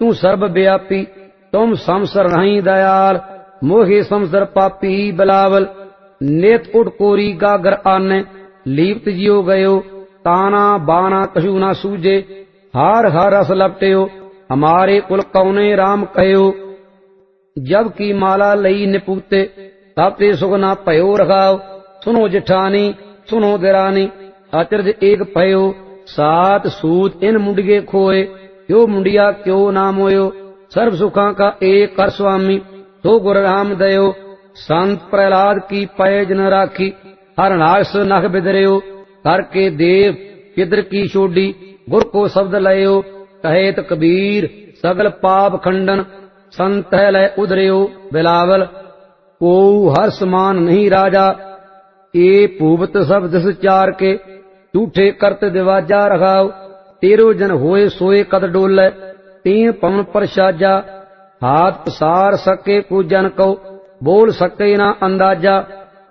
तू सर्व व्यापी तुम समसर नहीं दयाल मोहे समसर पापी बिलावल नेत उठ कोरी गागर आने लीप्त जियो गयो ताना बाना कछु ना सूझे हार हार रस लपटियो हमारे कुल कौने राम कहो जब की माला लई निपूते तब ते सुख ना भयो रखाओ सुनो जिठानी सुनो दिरानी अचरज एक पयो सात सूत इन मुंडिये खोए क्यों मुंडिया क्यों ना मोयो सर्व सुखा का एक कर स्वामी तो गुर राम दयो संत प्रहलाद की पैज न राखी हर नाश नख बिदरियो करके देव किदर की छोड़ी गुर को शब्द लयो कहेत कबीर सगल पाप खंडन संत है लय उदरियो बिलावल को हर समान नहीं राजा ए पूवत सब दिस चार के झूठे करत दिवाजा रखाओ तेरो जन होए सोए कद डोले तीन पवन प्रसाजा हाथ पसार सके को जन को बोल सके ना अंदाजा